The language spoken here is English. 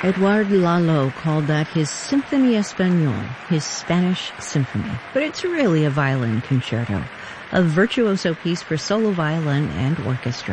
Edouard Lalo called that his Symphonie Espagnole, his Spanish symphony. But it's really a violin concerto, a virtuoso piece for solo violin and orchestra.